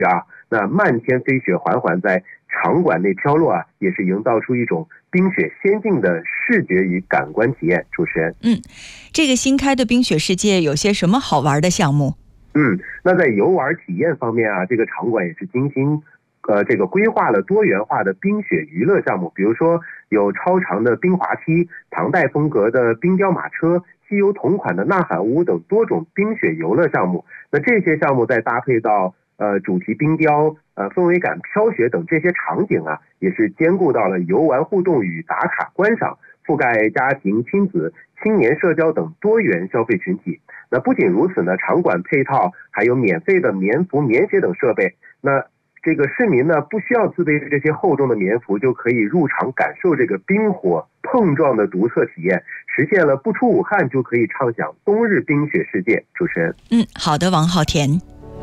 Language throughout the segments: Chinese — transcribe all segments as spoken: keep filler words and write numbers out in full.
啊，那漫天飞雪缓缓在场馆内飘落啊，也是营造出一种冰雪仙境的视觉与感官体验。主持人， 嗯，这个新开的冰雪世界有些什么好玩的项目？ 嗯，那在游玩体验方面啊，这个场馆也是精心呃，这个规划了多元化的冰雪娱乐项目，比如说有超长的冰滑梯、唐代风格的冰雕马车、西游同款的呐喊屋等多种冰雪游乐项目。那这些项目再搭配到呃主题冰雕、呃氛围感飘雪等这些场景啊，也是兼顾到了游玩互动与打卡观赏，覆盖家庭、亲子、青年社交等多元消费群体。那不仅如此呢，场馆配套还有免费的棉服、棉鞋等设备。那这个市民呢，不需要自备这些厚重的棉服，就可以入场感受这个冰火碰撞的独特体验，实现了不出武汉就可以畅享冬日冰雪世界。主持人， 嗯，好的，王浩田。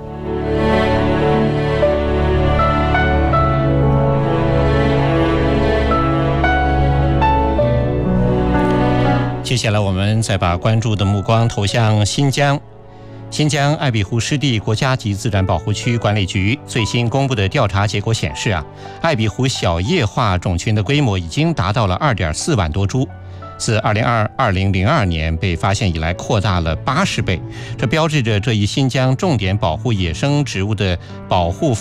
接下来我们再把关注的目光投向新疆。新疆艾比湖湿地国家级自然保护区管理局最新公布的调查结果显示啊，艾比湖小叶化种群的规模已经达到了 二点四万多株，自二零零二年被发现以来扩大了八十倍，这标志着这一新疆重点保护野生植物的保护